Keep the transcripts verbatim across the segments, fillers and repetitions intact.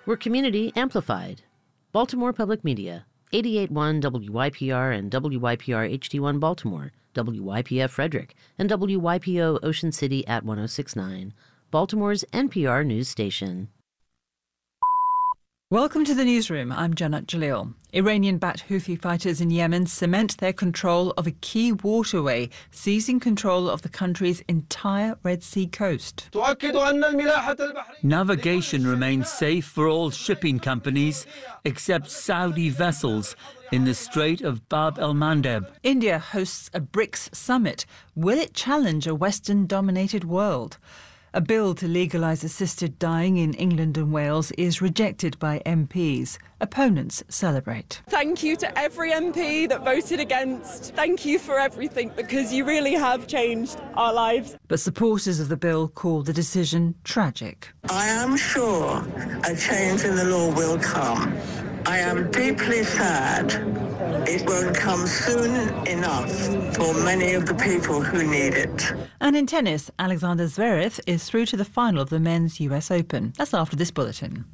We're community amplified. Baltimore Public Media, eighty-eight point one W Y P R and W Y P R H D one Baltimore, W Y P F Frederick, and W Y P O Ocean City at one oh six point nine, Baltimore's N P R news station. Welcome to the newsroom. I'm Janat Jalil. Iranian-backed Houthi fighters in Yemen cement their control of a key waterway, seizing control of the country's entire Red Sea coast. Navigation remains safe for all shipping companies except Saudi vessels in the Strait of Bab el-Mandeb. India hosts a BRICS summit. Will it challenge a Western-dominated world? A bill to legalise assisted dying in England and Wales is rejected by M Ps. Opponents celebrate. Thank you to every M P that voted against. Thank you for everything, because you really have changed our lives. But supporters of the bill call the decision tragic. I am sure a change in the law will come. I am deeply sad it won't come soon enough for many of the people who need it. And in tennis, Alexander Zverev is through to the final of the men's U S Open. That's after this bulletin.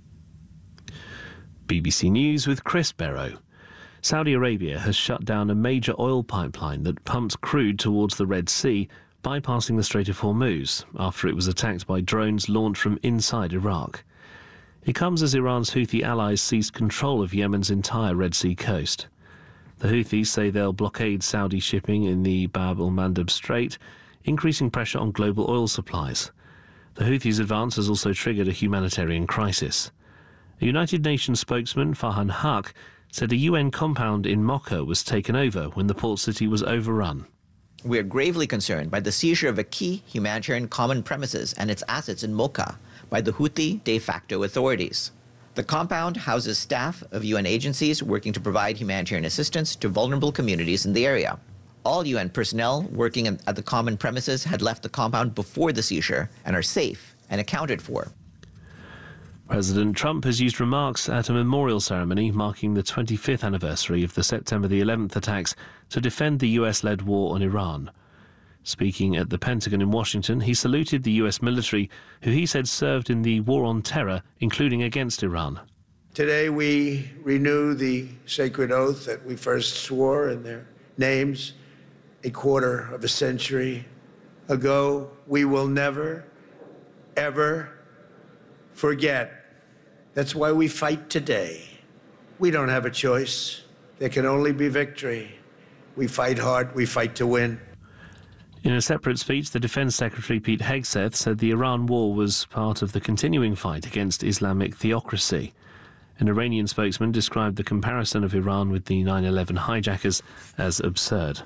B B C News with Chris Barrow. Saudi Arabia has shut down a major oil pipeline that pumps crude towards the Red Sea, bypassing the Strait of Hormuz, after it was attacked by drones launched from inside Iraq. It comes as Iran's Houthi allies seized control of Yemen's entire Red Sea coast. The Houthis say they'll blockade Saudi shipping in the Bab el-Mandeb Strait, increasing pressure on global oil supplies. The Houthis' advance has also triggered a humanitarian crisis. A United Nations spokesman, Farhan Haq, said a U N compound in Mocha was taken over when the port city was overrun. We are gravely concerned by the seizure of a key humanitarian common premises and its assets in Mocha by the Houthi de facto authorities. The compound houses staff of U N agencies working to provide humanitarian assistance to vulnerable communities in the area. All U N personnel working at the common premises had left the compound before the seizure and are safe and accounted for. President Trump has used remarks at a memorial ceremony marking the twenty-fifth anniversary of the September the eleventh attacks to defend the U S-led war on Iran. Speaking at the Pentagon in Washington, he saluted the U S military, who he said served in the war on terror, including against Iran. Today we renew the sacred oath that we first swore in their names a quarter of a century ago. We will never, ever forget. That's why we fight today. We don't have a choice. There can only be victory. We fight hard. We fight to win. In a separate speech, the Defence Secretary Pete Hegseth said the Iran war was part of the continuing fight against Islamic theocracy. An Iranian spokesman described the comparison of Iran with the nine eleven hijackers as absurd.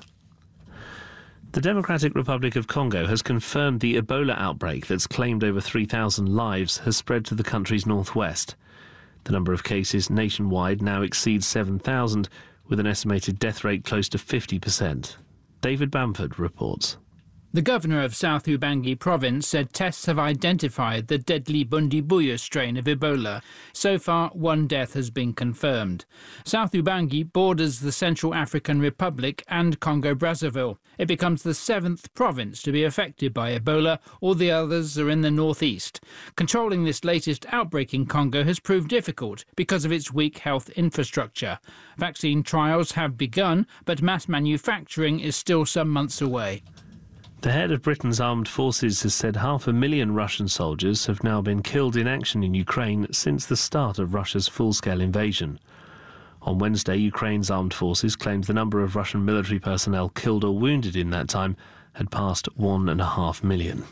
The Democratic Republic of Congo has confirmed the Ebola outbreak that's claimed over three thousand lives has spread to the country's northwest. The number of cases nationwide now exceeds seven thousand, with an estimated death rate close to fifty percent. David Bamford reports. The governor of South Ubangi province said tests have identified the deadly Bundibugyo strain of Ebola. So far, one death has been confirmed. South Ubangi borders the Central African Republic and Congo-Brazzaville. It becomes the seventh province to be affected by Ebola. All the others are in the northeast. Controlling this latest outbreak in Congo has proved difficult because of its weak health infrastructure. Vaccine trials have begun, but mass manufacturing is still some months away. The head of Britain's armed forces has said half a million Russian soldiers have now been killed in action in Ukraine since the start of Russia's full-scale invasion. On Wednesday, Ukraine's armed forces claimed the number of Russian military personnel killed or wounded in that time had passed one and a half million.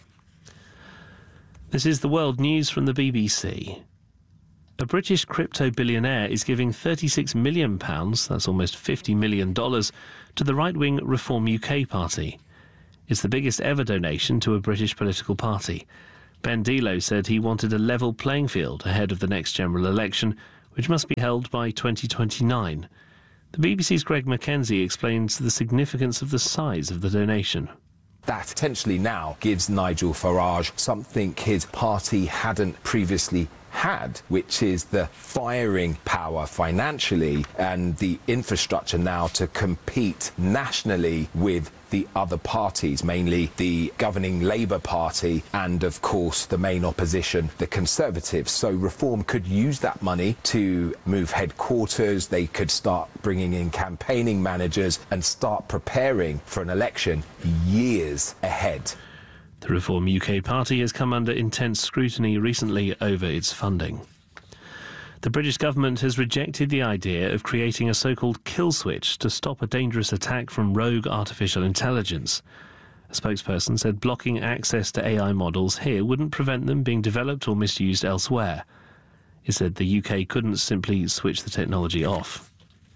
This is the world news from the B B C. A British crypto billionaire is giving thirty-six million pounds, that's almost fifty million dollars, to the right-wing Reform U K party. It's the biggest ever donation to a British political party. Ben Delo said he wanted a level playing field ahead of the next general election, which must be held by twenty twenty-nine. The B B C's Greg Mackenzie explains the significance of the size of the donation. That potentially now gives Nigel Farage something his party hadn't previously had, which is the firing power financially and the infrastructure now to compete nationally with the other parties, mainly the governing Labour Party and, of course, the main opposition, the Conservatives. So Reform could use that money to move headquarters. They could start bringing in campaigning managers and start preparing for an election years ahead. The Reform U K party has come under intense scrutiny recently over its funding. The British government has rejected the idea of creating a so-called kill switch to stop a dangerous attack from rogue artificial intelligence. A spokesperson said blocking access to A I models here wouldn't prevent them being developed or misused elsewhere. It said the U K couldn't simply switch the technology off.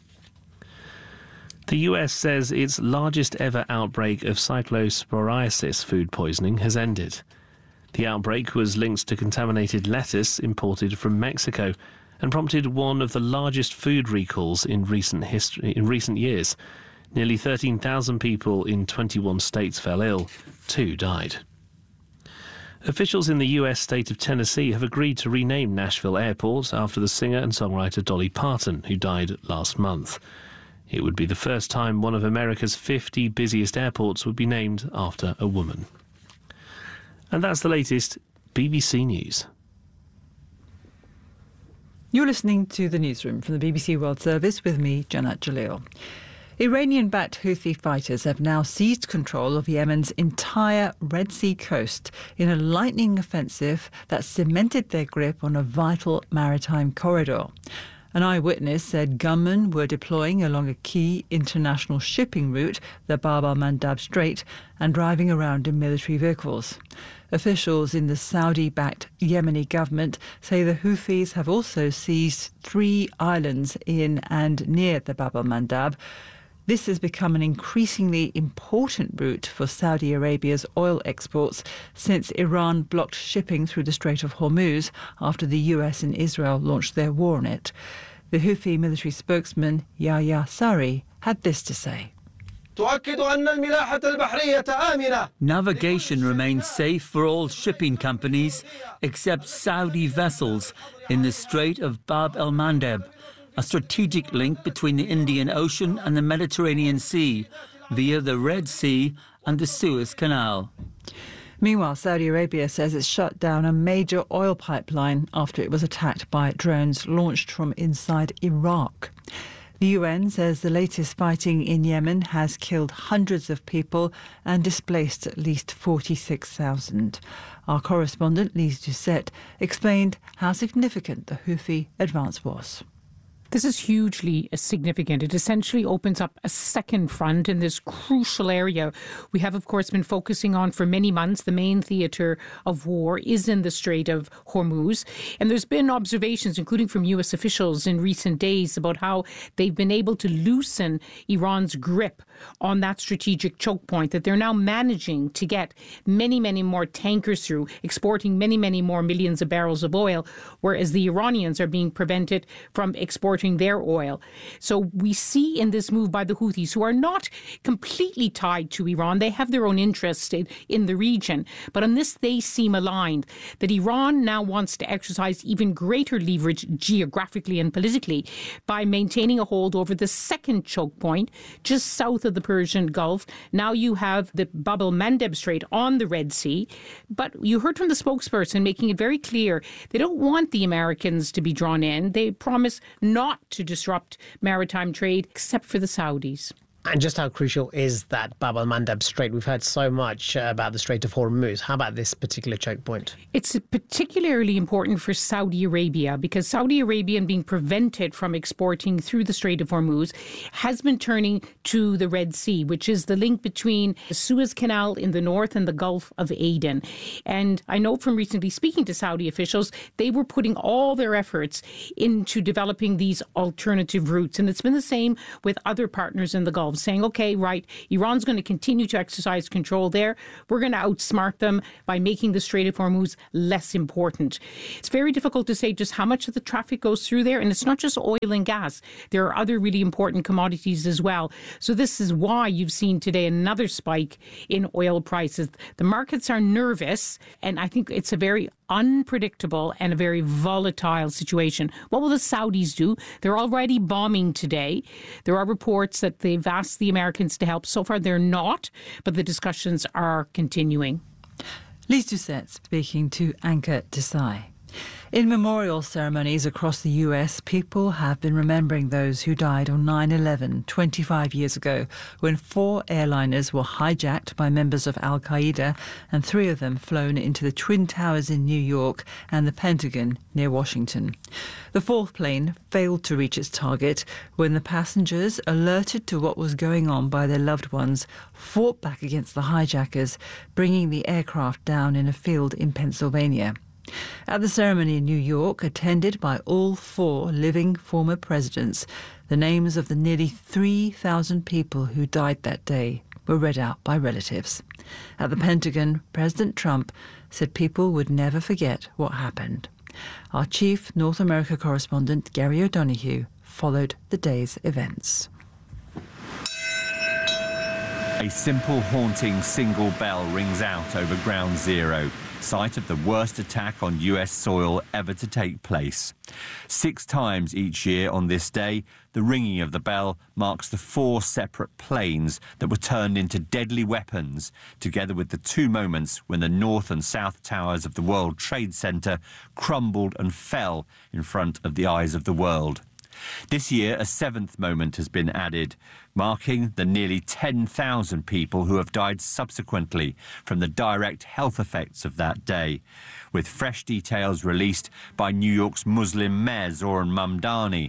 The U S says its largest ever outbreak of cyclosporiasis food poisoning has ended. The outbreak was linked to contaminated lettuce imported from Mexico and prompted one of the largest food recalls in recent history in recent years. Nearly thirteen thousand people in twenty-one states fell ill. Two died. Officials in the U S state of Tennessee have agreed to rename Nashville Airport after the singer and songwriter Dolly Parton, who died last month. It would be the first time one of America's fifty busiest airports would be named after a woman. And that's the latest B B C News. You're listening to the newsroom from the B B C World Service with me, Janat Jalil. Iranian-backed Houthi fighters have now seized control of Yemen's entire Red Sea coast in a lightning offensive that cemented their grip on a vital maritime corridor. An eyewitness said gunmen were deploying along a key international shipping route, the Bab al-Mandab Strait, and driving around in military vehicles. Officials in the Saudi-backed Yemeni government say the Houthis have also seized three islands in and near the Bab al-Mandab. This has become an increasingly important route for Saudi Arabia's oil exports since Iran blocked shipping through the Strait of Hormuz after the U S and Israel launched their war on it. The Houthi military spokesman Yahya Sari had this to say. Navigation remains safe for all shipping companies except Saudi vessels in the Strait of Bab el-Mandeb, a strategic link between the Indian Ocean and the Mediterranean Sea via the Red Sea and the Suez Canal. Meanwhile, Saudi Arabia says it's shut down a major oil pipeline after it was attacked by drones launched from inside Iraq. The U N says the latest fighting in Yemen has killed hundreds of people and displaced at least forty-six thousand. Our correspondent, Lise Doucette, explained how significant the Houthi advance was. This is hugely significant. It essentially opens up a second front in this crucial area we have, of course, been focusing on for many months. The main theatre of war is in the Strait of Hormuz. And there's been observations, including from U S officials in recent days, about how they've been able to loosen Iran's grip on that strategic choke point, that they're now managing to get many, many more tankers through, exporting many, many more millions of barrels of oil, whereas the Iranians are being prevented from exporting their oil. So we see in this move by the Houthis, who are not completely tied to Iran, they have their own interests in, in the region, but on this they seem aligned, that Iran now wants to exercise even greater leverage geographically and politically by maintaining a hold over the second choke point just south of the Persian Gulf. Now you have the Bab el-Mandeb Strait on the Red Sea, but you heard from the spokesperson making it very clear they don't want the Americans to be drawn in. They promise not to disrupt maritime trade except for the Saudis. And just how crucial is that Bab el-Mandeb Strait? We've heard so much uh, about the Strait of Hormuz. How about this particular choke point? It's particularly important for Saudi Arabia because Saudi Arabia, being prevented from exporting through the Strait of Hormuz, has been turning to the Red Sea, which is the link between the Suez Canal in the north and the Gulf of Aden. And I know from recently speaking to Saudi officials, they were putting all their efforts into developing these alternative routes. And it's been the same with other partners in the Gulf. themselves, saying, okay, right, Iran's going to continue to exercise control there. We're going to outsmart them by making the Strait of Hormuz less important. It's very difficult to say just how much of the traffic goes through there. And it's not just oil and gas. There are other really important commodities as well. So this is why you've seen today another spike in oil prices. The markets are nervous, and I think it's a very unpredictable and a very volatile situation. What will the Saudis do? They're already bombing today. There are reports that they've asked the Americans to help. So far, they're not, but the discussions are continuing. Lise Doucette speaking to Anchor Desai. In memorial ceremonies across the U S, people have been remembering those who died on nine eleven, twenty-five years ago, when four airliners were hijacked by members of Al-Qaeda and three of them flown into the Twin Towers in New York and the Pentagon near Washington. The fourth plane failed to reach its target when the passengers, alerted to what was going on by their loved ones, fought back against the hijackers, bringing the aircraft down in a field in Pennsylvania. At the ceremony in New York, attended by all four living former presidents, the names of the nearly three thousand people who died that day were read out by relatives. At the Pentagon, President Trump said people would never forget what happened. Our chief North America correspondent, Gary O'Donoghue, followed the day's events. A simple, haunting single bell rings out over Ground Zero, site of the worst attack on U S soil ever to take place. Six times each year on this day, the ringing of the bell marks the four separate planes that were turned into deadly weapons, together with the two moments when the North and South Towers of the World Trade Center crumbled and fell in front of the eyes of the world. This year, a seventh moment has been added, marking the nearly ten thousand people who have died subsequently from the direct health effects of that day, with fresh details released by New York's Muslim mayor Zoran Mamdani.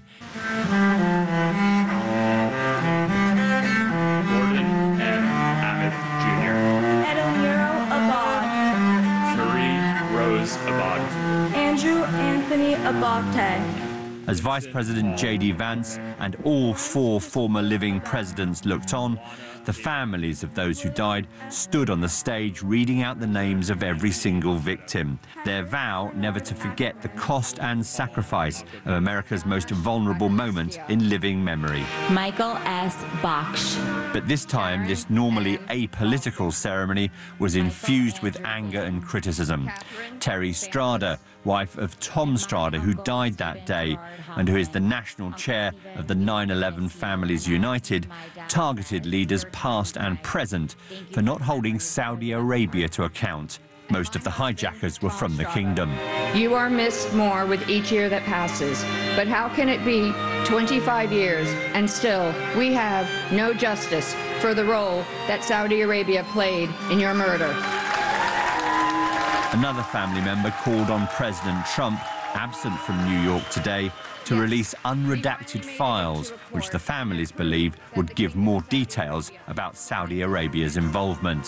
Gordon M. Abbott Junior Edomiro Abad. Marie Rose Abad. Andrew Anthony Abate. As Vice President J D Vance and all four former living presidents looked on, the families of those who died stood on the stage reading out the names of every single victim, their vow never to forget the cost and sacrifice of America's most vulnerable moment in living memory. Michael S. Baksh. But this time, this normally apolitical ceremony was infused with anger and criticism. Terry Strada, wife of Tom Strada, who died that day, and who is the national chair of the nine eleven Families United, targeted leaders past and present for not holding Saudi Arabia to account. Most of the hijackers were from the kingdom. You are missed more with each year that passes. But how can it be twenty-five years and still we have no justice for the role that Saudi Arabia played in your murder? Another family member called on President Trump, absent from New York today, to release unredacted files which the families believe would give more details about Saudi Arabia's involvement.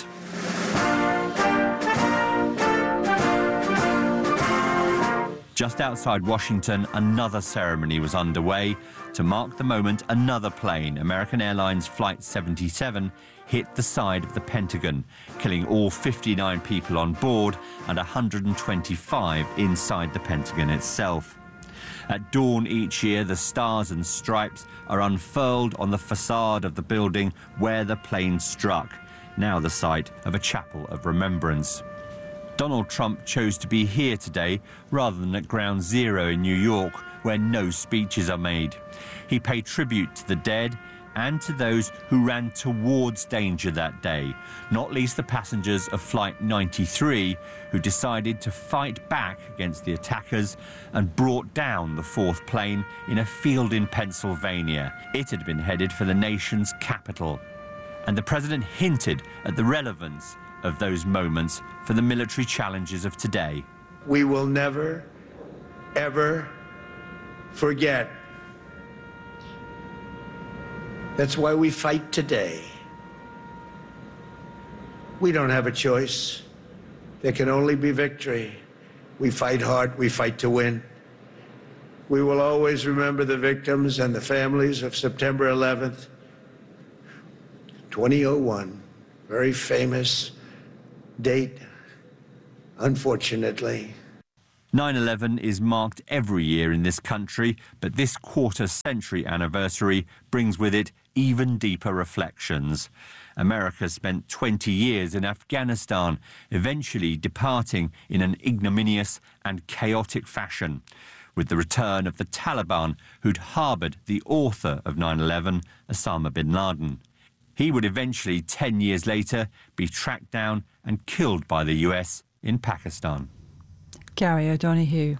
Just outside Washington, another ceremony was underway. To mark the moment, another plane, American Airlines Flight seventy-seven, hit the side of the Pentagon, killing all fifty-nine people on board and one hundred twenty-five inside the Pentagon itself. At dawn each year, the stars and stripes are unfurled on the facade of the building where the plane struck, now the site of a chapel of remembrance. Donald Trump chose to be here today rather than at Ground Zero in New York, where no speeches are made. He paid tribute to the dead and to those who ran towards danger that day, not least the passengers of Flight ninety-three, who decided to fight back against the attackers and brought down the fourth plane in a field in Pennsylvania. It had been headed for the nation's capital. And the president hinted at the relevance of those moments for the military challenges of today. We will never, ever forget. That's why we fight today. We don't have a choice. There can only be victory. We fight hard, we fight to win. We will always remember the victims and the families of September eleventh. twenty oh one, very famous date, unfortunately. nine eleven is marked every year in this country, but this quarter-century anniversary brings with it even deeper reflections. America spent twenty years in Afghanistan, eventually departing in an ignominious and chaotic fashion, with the return of the Taliban, who'd harboured the author of nine eleven, Osama bin Laden. He would eventually, ten years later, be tracked down and killed by the U S in Pakistan. Gary O'Donoghue.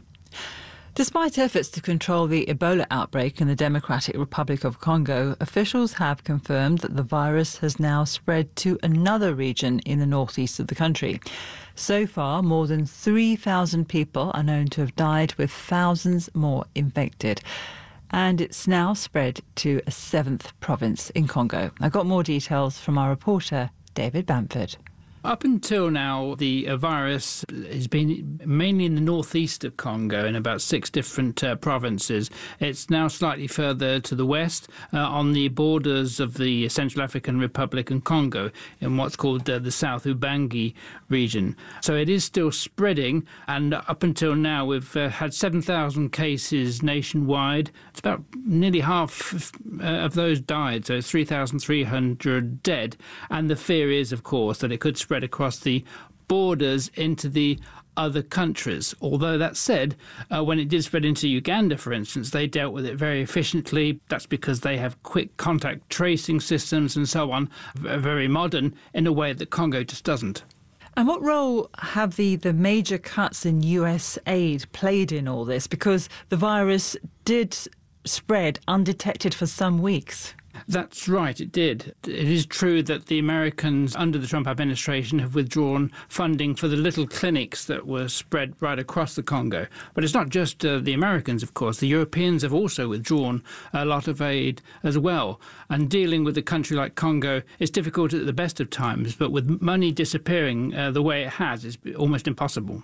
Despite efforts to control the Ebola outbreak in the Democratic Republic of Congo, officials have confirmed that the virus has now spread to another region in the northeast of the country. So far, more than three thousand people are known to have died, with thousands more infected. And it's now spread to a seventh province in Congo. I got more details from our reporter, David Bamford. Up until now, the uh, virus has been mainly in the northeast of Congo in about six different uh, provinces. It's now slightly further to the west uh, on the borders of the Central African Republic and Congo in what's called uh, the South Ubangi region. So it is still spreading, and up until now we've uh, had seven thousand cases nationwide. It's about nearly half of, uh, of those died, so three thousand three hundred dead. And the fear is, of course, that it could spread across the borders into the other countries. Although that said, uh, when it did spread into Uganda, for instance, they dealt with it very efficiently. That's because they have quick contact tracing systems and so on, very modern, in a way that Congo just doesn't. And what role have the, the major cuts in U S aid played in all this? Because the virus did spread undetected for some weeks. That's right, it did. It is true that the Americans under the Trump administration have withdrawn funding for the little clinics that were spread right across the Congo. But it's not just uh, the Americans, of course. The Europeans have also withdrawn a lot of aid as well. And dealing with a country like Congo is difficult at the best of times, but with money disappearing uh, the way it has, it's almost impossible.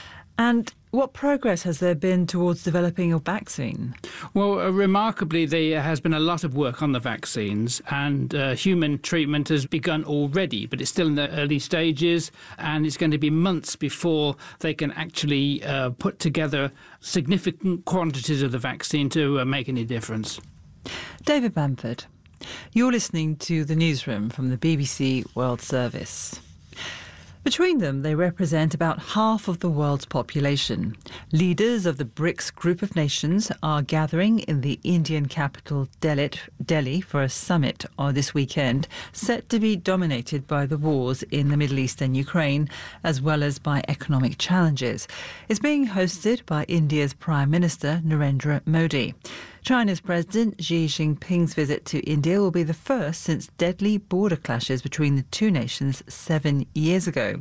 And what progress has there been towards developing a vaccine? Well, uh, remarkably, there has been a lot of work on the vaccines, and uh, human treatment has begun already, but it's still in the early stages, and it's going to be months before they can actually uh, put together significant quantities of the vaccine to uh, make any difference. David Bamford, you're listening to The Newsroom from the B B C World Service. Between them, they represent about half of the world's population. Leaders of the BRICS group of nations are gathering in the Indian capital Delhi for a summit this weekend, set to be dominated by the wars in the Middle East and Ukraine, as well as by economic challenges. It's being hosted by India's Prime Minister, Narendra Modi. China's President Xi Jinping's visit to India will be the first since deadly border clashes between the two nations seven years ago.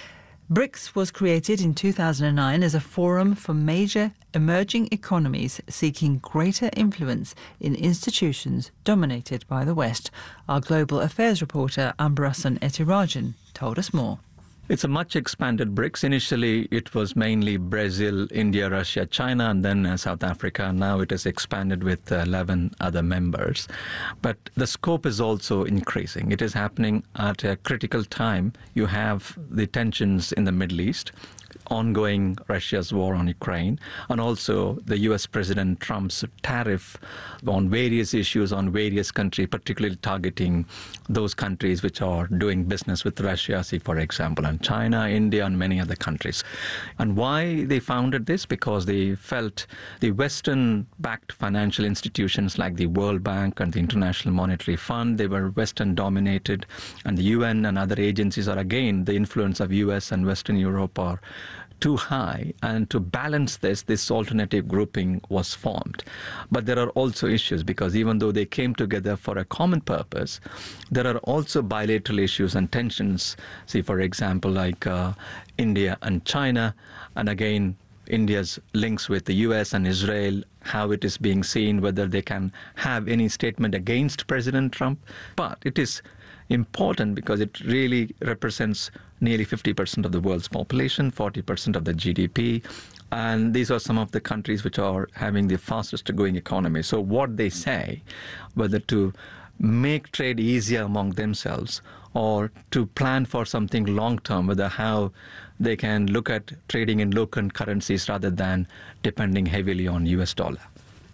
BRICS was created in two thousand nine as a forum for major emerging economies seeking greater influence in institutions dominated by the West. Our global affairs reporter Ambarasan Ethirajan told us more. It's a much expanded BRICS. Initially, it was mainly Brazil, India, Russia, China, and then uh, South Africa. Now it has expanded with uh, eleven other members. But the scope is also increasing. It is happening at a critical time. You have the tensions in the Middle East, ongoing Russia's war on Ukraine, and also the U S President Trump's tariff on various issues on various countries, particularly targeting those countries which are doing business with Russia, see, for example, and China, India, and many other countries. And why they founded this? Because they felt the Western-backed financial institutions like the World Bank and the International Monetary Fund, they were Western-dominated, and the U N and other agencies are, again, the influence of U S and Western Europe are too high, and to balance this, this alternative grouping was formed. But there are also issues, because even though they came together for a common purpose, there are also bilateral issues and tensions. See, for example, like uh, India and China, and again, India's links with the U S and Israel, how it is being seen, whether they can have any statement against President Trump. But it is important because it really represents nearly fifty percent of the world's population, forty percent of the G D P, and these are some of the countries which are having the fastest growing economy. So what they say, whether to make trade easier among themselves, or to plan for something long-term, whether how they can look at trading in local currencies rather than depending heavily on U S dollar.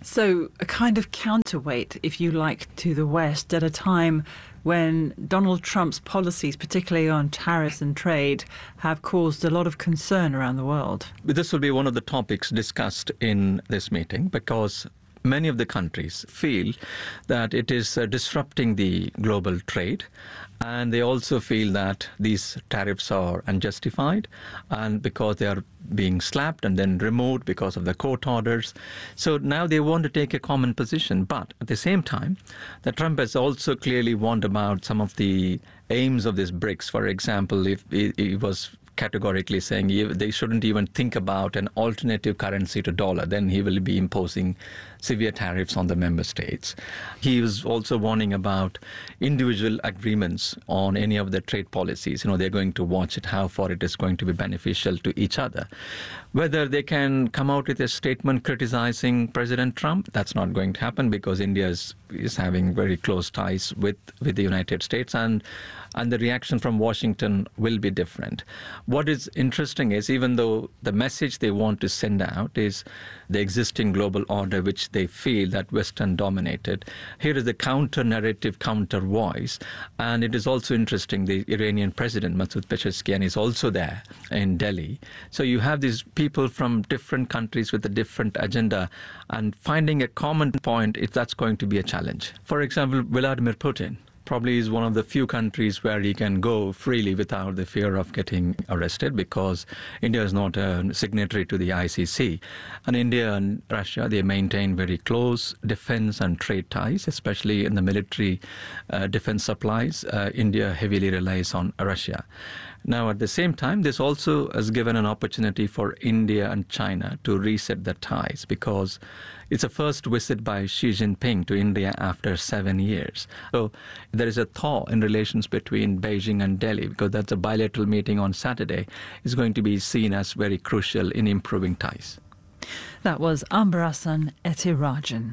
So a kind of counterweight, if you like, to the West at a time when Donald Trump's policies, particularly on tariffs and trade, have caused a lot of concern around the world. This will be one of the topics discussed in this meeting, because many of the countries feel that it is uh, disrupting the global trade, and they also feel that these tariffs are unjustified, and because they are being slapped and then removed because of the court orders. So now they want to take a common position. But at the same time, that Trump has also clearly warned about some of the aims of this BRICS. For example, if he, he was categorically saying they shouldn't even think about an alternative currency to dollar, then he will be imposing severe tariffs on the member states. He was also warning about individual agreements on any of the trade policies. You know, they're going to watch it, how far it is going to be beneficial to each other. Whether they can come out with a statement criticizing President Trump, that's not going to happen, because India is, is having very close ties with, with the United States, and and the reaction from Washington will be different. What is interesting is, even though the message they want to send out is the existing global order, which they feel that Western dominated, here is the counter-narrative, counter-voice. And it is also interesting, the Iranian president, Masoud Pezeshkian, is also there in Delhi. So you have these people from different countries with a different agenda, and finding a common point, it, that's going to be a challenge. For example, Vladimir Putin probably is one of the few countries where he can go freely without the fear of getting arrested, because India is not a signatory to the I C C. And India and Russia, they maintain very close defense and trade ties, especially in the military uh, defense supplies. Uh, India heavily relies on Russia. Now, at the same time, this also has given an opportunity for India and China to reset their ties, because it's a first visit by Xi Jinping to India after seven years. So there is a thaw in relations between Beijing and Delhi, because that's a bilateral meeting on Saturday, is going to be seen as very crucial in improving ties. That was Ambarasan Ethirajan.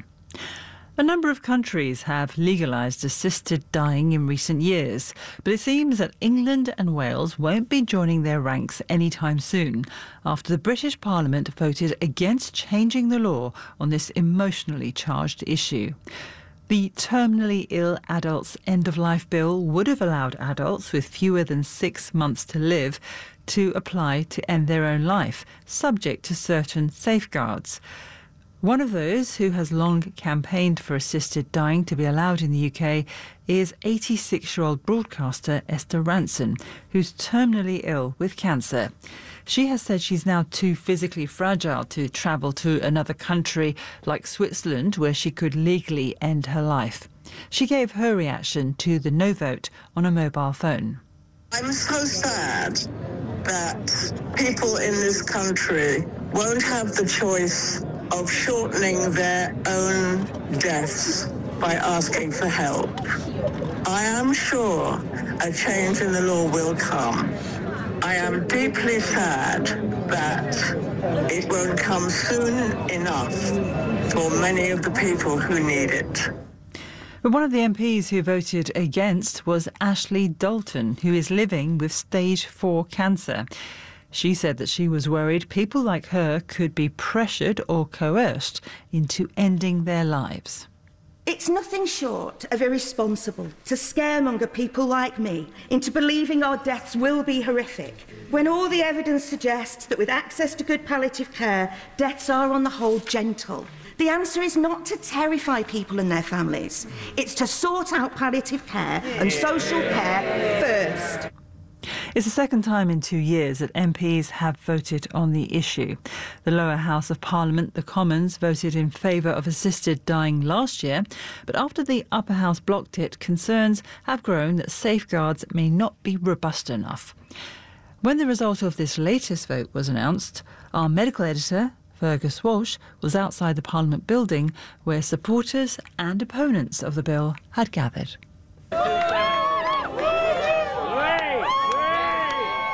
A number of countries have legalised assisted dying in recent years, but it seems that England and Wales won't be joining their ranks anytime soon, after the British Parliament voted against changing the law on this emotionally charged issue. The Terminally Ill Adults End-of-Life Bill would have allowed adults with fewer than six months to live to apply to end their own life, subject to certain safeguards. One of those who has long campaigned for assisted dying to be allowed in the U K is eighty-six-year-old broadcaster Esther Rantzen, who's terminally ill with cancer. She has said she's now too physically fragile to travel to another country like Switzerland, where she could legally end her life. She gave her reaction to the no vote on a mobile phone. I'm so sad that people in this country won't have the choice of shortening their own deaths by asking for help. I am sure a change in the law will come. I am deeply sad that it won't come soon enough for many of the people who need it. But one of the M Ps who voted against was Ashley Dalton, who is living with stage four cancer. She said that she was worried people like her could be pressured or coerced into ending their lives. It's nothing short of irresponsible to scaremonger people like me into believing our deaths will be horrific, when all the evidence suggests that with access to good palliative care, deaths are on the whole gentle. The answer is not to terrify people and their families. It's to sort out palliative care and social care first. It's the second time in two years that M Ps have voted on the issue. The lower house of Parliament, the Commons, voted in favour of assisted dying last year, but after the upper house blocked it, concerns have grown that safeguards may not be robust enough. When the result of this latest vote was announced, our medical editor, Fergus Walsh, was outside the Parliament building where supporters and opponents of the bill had gathered.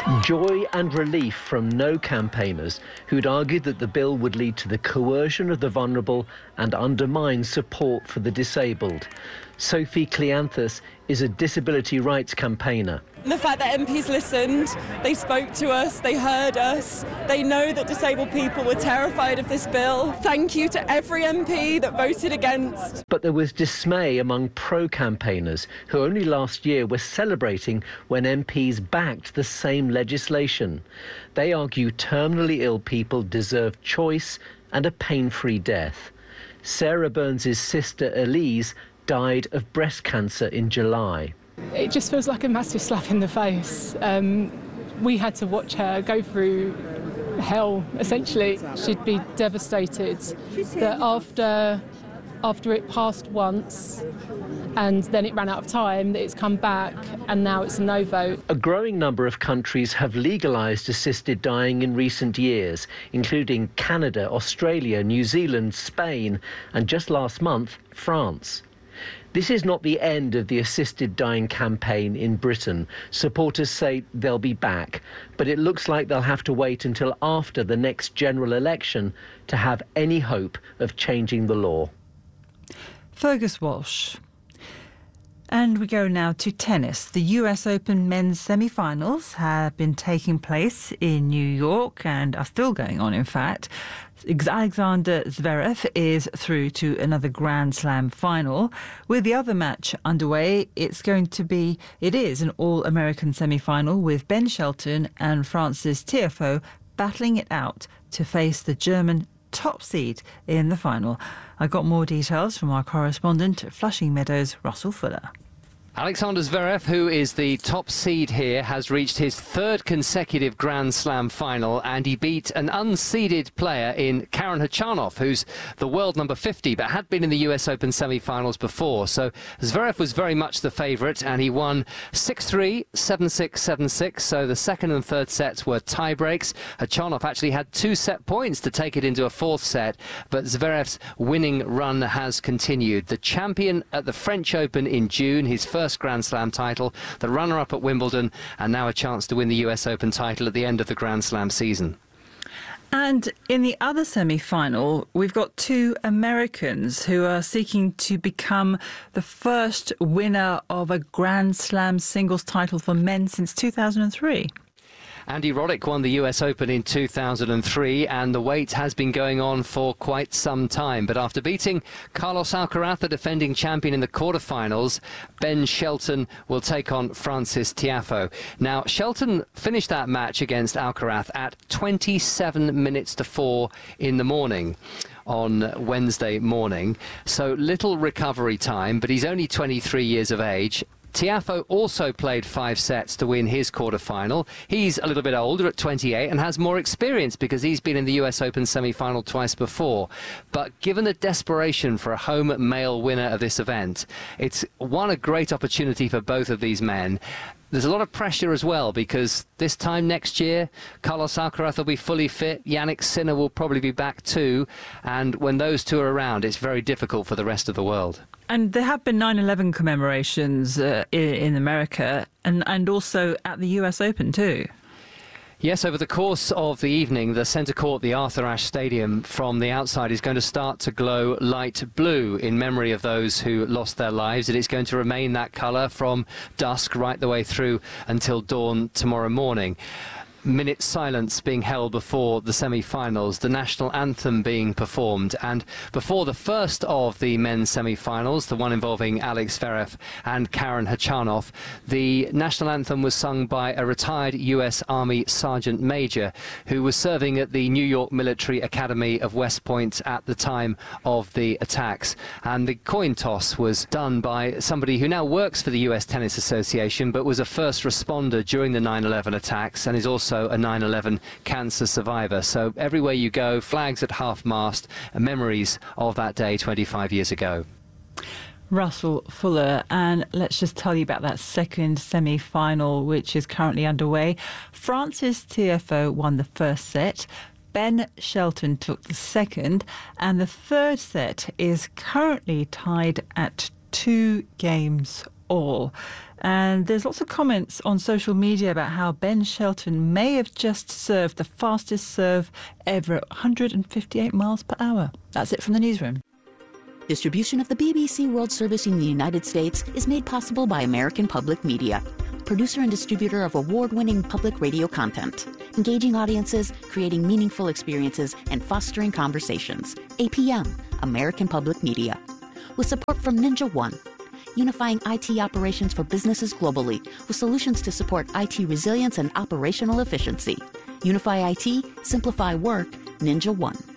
Joy and relief from no campaigners who'd argued that the bill would lead to the coercion of the vulnerable and undermine support for the disabled. Sophie Cleanthus is a disability rights campaigner. The fact that M Ps listened, they spoke to us, they heard us, they know that disabled people were terrified of this bill. Thank you to every M P that voted against. But there was dismay among pro-campaigners who only last year were celebrating when M Ps backed the same legislation. They argue terminally ill people deserve choice and a pain-free death. Sarah Burns' sister Elise died of breast cancer in July. It just feels like a massive slap in the face. Um, we had to watch her go through hell, essentially. She'd be devastated that after, after it passed once and then it ran out of time, that it's come back and now it's a no vote. A growing number of countries have legalised assisted dying in recent years, including Canada, Australia, New Zealand, Spain, and just last month, France. This is not the end of the assisted dying campaign in Britain. Supporters say they'll be back, but it looks like they'll have to wait until after the next general election to have any hope of changing the law. Fergus Walsh. And we go now to tennis. The U S Open men's semi-finals have been taking place in New York and are still going on, in fact. Alexander Zverev is through to another Grand Slam final. With the other match underway, it's going to be, it is an all-American semi-final with Ben Shelton and Frances Tiafoe battling it out to face the German top seed in the final. I got more details from our correspondent at Flushing Meadows, Russell Fuller. Alexander Zverev, who is the top seed here, has reached his third consecutive Grand Slam final, and he beat an unseeded player in Karen Khachanov, who's the world number fifty, but had been in the U S Open semi-finals before. So Zverev was very much the favourite, and he won six three, seven six, seven six, so the second and third sets were tie breaks. Khachanov actually had two set points to take it into a fourth set, but Zverev's winning run has continued. The champion at the French Open in June, his first First Grand Slam title, the runner-up at Wimbledon, and now a chance to win the U S Open title at the end of the Grand Slam season. And in the other semi-final, we've got two Americans who are seeking to become the first winner of a Grand Slam singles title for men since two thousand three. Andy Roddick won the U S Open in two thousand three, and the wait has been going on for quite some time. But after beating Carlos Alcaraz, the defending champion, in the quarterfinals, Ben Shelton will take on Frances Tiafoe. Now, Shelton finished that match against Alcaraz at twenty-seven minutes to four in the morning on Wednesday morning. So little recovery time, but he's only twenty-three years of age. Tiafoe also played five sets to win his quarterfinal. He's a little bit older at twenty-eight and has more experience because he's been in the U S Open semi-final twice before. But given the desperation for a home male winner of this event, it's one a great opportunity for both of these men. There's a lot of pressure as well because this time next year, Carlos Alcaraz will be fully fit, Jannik Sinner will probably be back too, and when those two are around, it's very difficult for the rest of the world. And there have been nine eleven commemorations uh, in, in America and, and also at the U S Open too. Yes, over the course of the evening, the centre court, the Arthur Ashe Stadium, from the outside is going to start to glow light blue in memory of those who lost their lives. It is going to remain that colour from dusk right the way through until dawn tomorrow morning. Minute silence being held before the semi-finals, the national anthem being performed, and before the first of the men's semi-finals, the one involving Alex Zverev and Karen Khachanov, the national anthem was sung by a retired U S Army Sergeant Major who was serving at the New York Military Academy of West Point at the time of the attacks. And the coin toss was done by somebody who now works for the U S Tennis Association but was a first responder during the nine eleven attacks and is also a nine eleven cancer survivor. So everywhere you go, flags at half-mast, memories of that day twenty-five years ago. Russell Fuller, and let's just tell you about that second semi-final which is currently underway. Frances Tiafoe won the first set. Ben Shelton took the second, and the third set is currently tied at two games all. And there's lots of comments on social media about how Ben Shelton may have just served the fastest serve ever at one hundred fifty-eight miles per hour. That's it from the newsroom. Distribution of the B B C World Service in the United States is made possible by American Public Media, producer and distributor of award-winning public radio content, engaging audiences, creating meaningful experiences, and fostering conversations. A P M, American Public Media. With support from Ninja One, unifying I T operations for businesses globally with solutions to support I T resilience and operational efficiency. Unify I T, simplify work, Ninja One.